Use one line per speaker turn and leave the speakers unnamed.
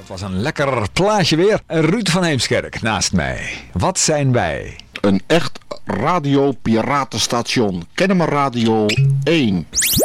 Het was een lekker plaatje weer. Ruud van Heemskerk naast mij. Wat zijn wij?
Een echt radiopiratenstation. Kennemer Radio 1.